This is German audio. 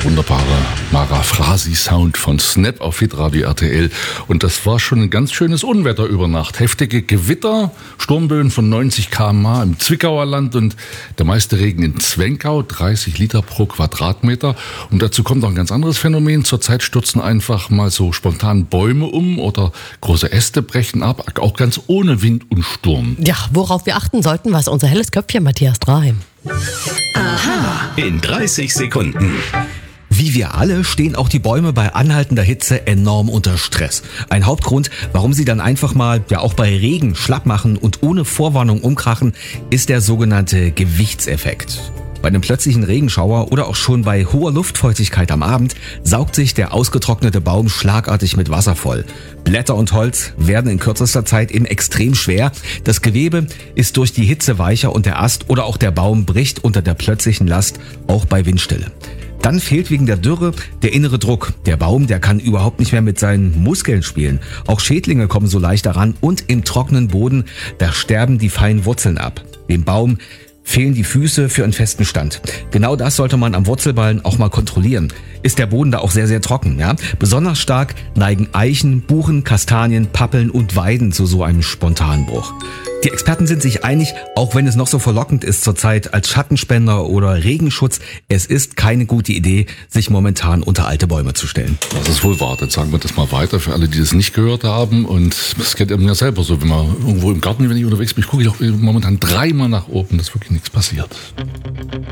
der wunderbare Mara Frasi-Sound von Snap auf Hitradio RTL. Und das war schon ein ganz schönes Unwetter über Nacht. Heftige Gewitter, Sturmböen von 90 km/h im Zwickauer Land und der meiste Regen in Zwenkau, 30 Liter pro Quadratmeter. Und dazu kommt noch ein ganz anderes Phänomen. Zurzeit stürzen einfach mal so spontan Bäume um oder große Äste brechen ab, auch ganz ohne Wind und Sturm. Ja, worauf wir achten sollten, weiß unser helles Köpfchen Matthias Draheim. Aha. In 30 Sekunden. Wie wir alle stehen auch die Bäume bei anhaltender Hitze enorm unter Stress. Ein Hauptgrund, warum sie dann einfach mal, ja auch bei Regen, schlapp machen und ohne Vorwarnung umkrachen, ist der sogenannte Gewichtseffekt. Bei einem plötzlichen Regenschauer oder auch schon bei hoher Luftfeuchtigkeit am Abend saugt sich der ausgetrocknete Baum schlagartig mit Wasser voll. Blätter und Holz werden in kürzester Zeit eben extrem schwer. Das Gewebe ist durch die Hitze weicher und der Ast oder auch der Baum bricht unter der plötzlichen Last, auch bei Windstille. Dann fehlt wegen der Dürre der innere Druck. Der Baum, der kann überhaupt nicht mehr mit seinen Muskeln spielen. Auch Schädlinge kommen so leicht daran und im trockenen Boden, da sterben die feinen Wurzeln ab. Dem Baum fehlen die Füße für einen festen Stand. Genau das sollte man am Wurzelballen auch mal kontrollieren. Ist der Boden da auch sehr, sehr trocken, ja? Besonders stark neigen Eichen, Buchen, Kastanien, Pappeln und Weiden zu so einem Spontanbruch. Die Experten sind sich einig, auch wenn es noch so verlockend ist zurzeit als Schattenspender oder Regenschutz, es ist keine gute Idee, sich momentan unter alte Bäume zu stellen. Das ist wohl wahr. Jetzt sagen wir das mal weiter für alle, die das nicht gehört haben. Und das geht mir selber so, wenn man irgendwo im Garten, wenn ich unterwegs bin, gucke ich auch momentan dreimal nach oben, dass wirklich nichts passiert.